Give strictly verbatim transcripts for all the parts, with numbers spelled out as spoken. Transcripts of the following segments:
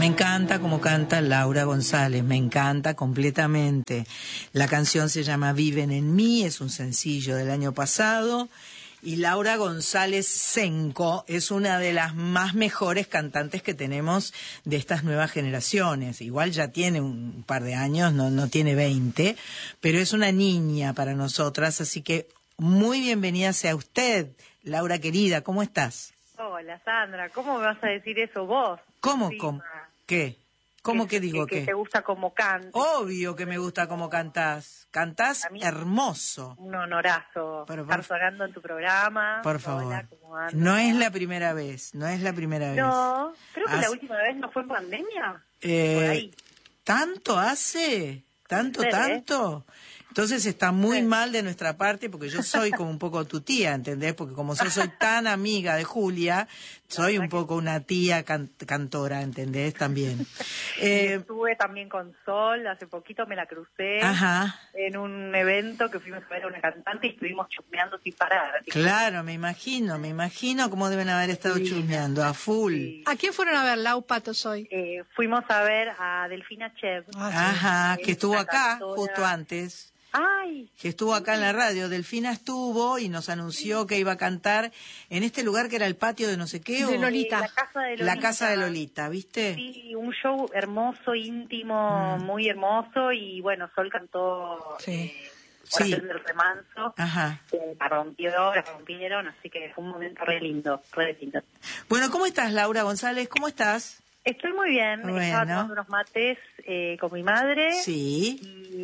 Me encanta como canta Laura González, me encanta completamente. La canción se llama Viven en mí, es un sencillo del año pasado. Y Laura González Senco es una de las más mejores cantantes que tenemos de estas nuevas generaciones. Igual ya tiene un par de años, no, no tiene veinte, pero es una niña para nosotras, así que muy bienvenida sea usted, Laura querida, ¿cómo estás? Hola Sandra, ¿cómo me vas a decir eso vos? ¿Cómo? Sí, ¿Cómo? ¿Qué? ¿Cómo que, que digo que, qué? Que te gusta como cantas. Obvio que me gusta como cantás. Cantás hermoso. Un honorazo Pero, estar por, sonando en tu programa. Por favor. Hola, ¿cómo andas? No es la primera vez, no es la primera vez. No, creo que As... la última vez no fue en pandemia. Eh, Por ahí. ¿Tanto hace? ¿Tanto, ser, tanto? ¿Eh? Entonces está muy sí. mal de nuestra parte porque yo soy como un poco tu tía, ¿entendés? Porque como yo soy tan amiga de Julia, soy un poco una tía can cantora, ¿entendés? También. Eh, estuve también con Sol, hace poquito me la crucé. Ajá. En un evento que fuimos a ver a una cantante y estuvimos chusmeando sin parar. Claro, me imagino, me imagino cómo deben haber estado sí. chusmeando, a full. Sí. ¿A quién fueron a ver, Lau Patos, hoy? Eh, fuimos a ver a Delfina Chev. Ah, Ajá, que estuvo acá cantora. justo antes. Ay, que estuvo acá sí. en la radio. Delfina estuvo y nos anunció sí. que iba a cantar en este lugar que era el patio de no sé qué. De Lolita. Eh, la casa de Lolita. La casa de Lolita, ¿viste? Sí, un show hermoso, íntimo, mm. muy hermoso. Y bueno, Sol cantó sí. eh, sí. del remanso. Ajá. Eh, la rompió, la rompieron, así que fue un momento re lindo, re lindo. Bueno, ¿cómo estás, Laura González? ¿Cómo estás? Estoy muy bien, bueno. estaba tomando unos mates eh, con mi madre. Sí.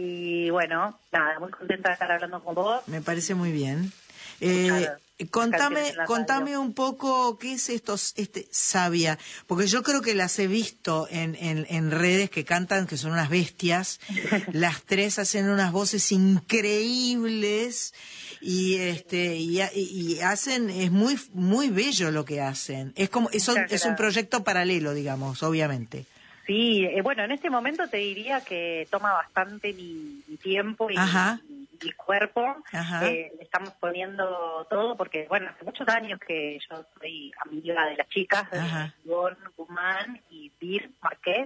Y bueno, nada, muy contenta de estar hablando con vos. Me parece muy bien. Eh, contame, contame un poco qué es esto, este Sabia, porque yo creo que las he visto en, en, en redes que cantan, que son unas bestias. Las tres hacen unas voces increíbles y este y, y hacen, es muy muy bello lo que hacen. Es como es, es un proyecto paralelo, digamos, obviamente. Sí, eh, bueno, en este momento te diría que toma bastante mi, mi tiempo y mi, mi cuerpo. Eh, le estamos poniendo todo porque, bueno, hace muchos años que yo soy amiga de las chicas, de Ivonne Guzmán y Bir Marqués.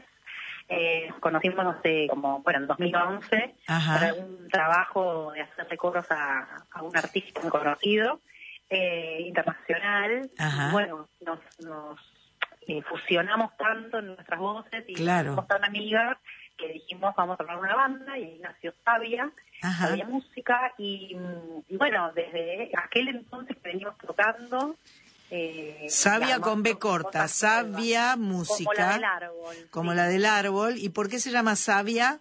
Eh, conocimos hace como, bueno, en dos mil once, Ajá. para un trabajo de hacer recobros a, a un artista muy conocido, eh, internacional. Ajá. Y bueno, nos... nos Eh, fusionamos tanto en nuestras voces y claro. somos tan amigas que dijimos vamos a armar una banda y ahí nació Sabia, Ajá. Sabia Música y, y bueno, desde aquel entonces que venimos tocando eh, Sabia con B corta, Sabia Música, como la del árbol, como sí. la del árbol. ¿Y por qué se llama Sabia?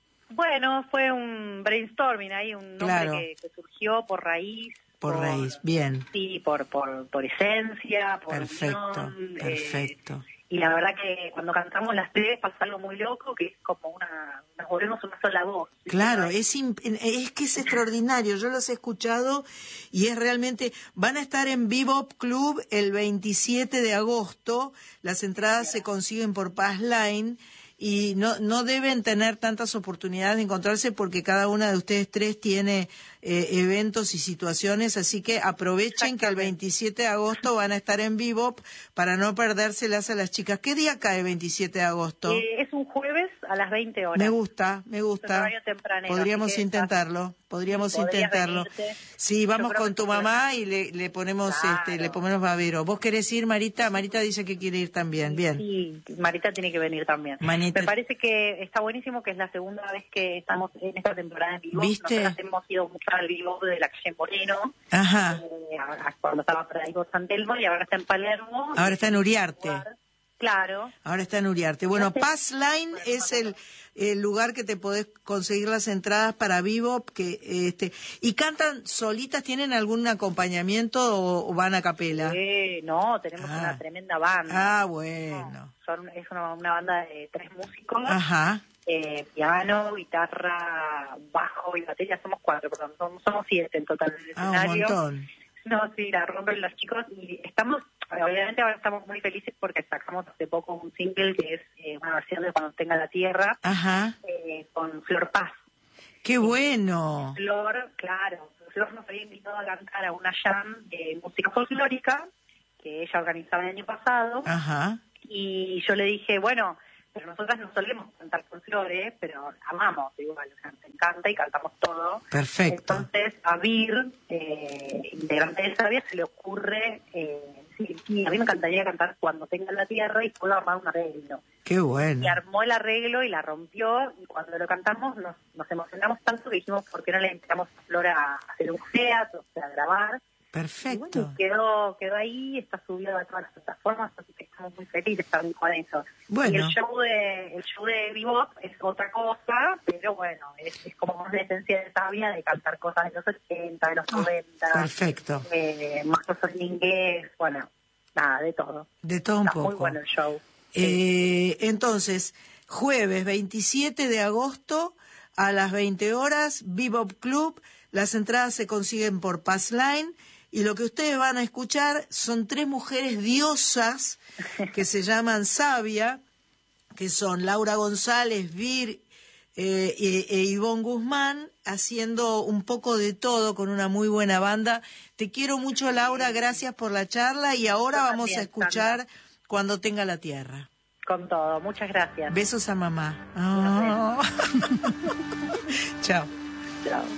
Bueno, fue un brainstorming ahí, un nombre claro. que, que surgió por raíz. Por, por raíz, bien. Sí, por, por, por esencia, por perfecto, unión, perfecto. Eh, y la verdad que cuando cantamos las tres pasa algo muy loco, que es como una, nos volvemos una sola voz. Claro, es, es que es extraordinario, yo los he escuchado y es realmente, van a estar en Bebop Club el veintisiete de agosto, las entradas se consiguen por Pass Line. Y no no deben tener tantas oportunidades de encontrarse porque cada una de ustedes tres tiene eh, eventos y situaciones, así que aprovechen que el veintisiete de agosto van a estar en Bebop para no perdérselas a las chicas. ¿Qué día cae veintisiete de agosto? Eh, es un jueves a las veinte horas. Me gusta, me gusta. Podríamos intentarlo, podríamos sí, intentarlo. Venirte. Sí, vamos con tu mamá y le, le ponemos claro. este, le ponemos babero. ¿Vos querés ir, Marita? Marita dice que quiere ir también, bien. Sí, Marita tiene que venir también. Manita. Me parece que está buenísimo que es la segunda vez que estamos en esta temporada en vivo. ¿Viste? Nosotras hemos ido mucho al vivo de la calle Moreno. Ajá. Eh, cuando estaba por ahí por San Telmo y ahora está en Palermo. Ahora está en Uriarte. Claro. Ahora está en Uriarte. Bueno, Pass Line es el, el lugar que te podés conseguir las entradas para Bebop, que este y cantan solitas, ¿tienen algún acompañamiento o, o van a capela? Sí, no, tenemos ah. una tremenda banda. Ah, bueno. No, son, es una, una banda de tres músicos. Ajá. Eh, piano, guitarra, bajo y batería, somos cuatro, perdón, somos, somos siete en total en el ah, escenario. Un montón. No, sí, la rompen los chicos y estamos, obviamente ahora estamos muy felices porque sacamos hace poco un single que es eh, una versión de Cuando tenga la tierra. Ajá. Eh, con Flor Paz. ¡Qué bueno! Flor, claro, Flor nos había invitado a cantar a una jam de música folclórica que ella organizaba el año pasado. Ajá. Y yo le dije, bueno, pero nosotras no solemos cantar folclore, pero amamos igual, o sea, nos encanta y cantamos todo. Perfecto. Entonces a Vir, eh, integrante de Sabia, se le ocurre, eh, sí, sí, a mí me encantaría cantar Cuando tenga la tierra y puedo armar un arreglo. Qué bueno. Y armó el arreglo y la rompió, y cuando lo cantamos nos, nos emocionamos tanto que dijimos, ¿por qué no le invitamos a Flor a hacer un feat, o sea, a grabar? Perfecto. Y bueno, quedó, quedó ahí, está subido a todas las plataformas, así que estamos muy felices también con eso. Bueno. Y el show de el show de Bebop es otra cosa, pero bueno, es, es como más la esencia de Sabia, de cantar cosas de los ochenta, de los Oh, noventa. perfecto. Eh, más cosas en inglés, bueno, nada, de todo. De todo un está poco. Muy bueno el show. Eh, entonces, jueves veintisiete de agosto a las veinte horas, Bebop Club. Las entradas se consiguen por Passline. Y lo que ustedes van a escuchar son tres mujeres diosas que se llaman Sabia, que son Laura González, Vir eh, e, e Ivonne Guzmán, haciendo un poco de todo con una muy buena banda. Te quiero mucho, Laura, gracias por la charla. Y ahora Yo vamos también, a escuchar Sandra. Cuando tenga la tierra. Con todo, muchas gracias. Besos a mamá. Oh. Chao. Chao.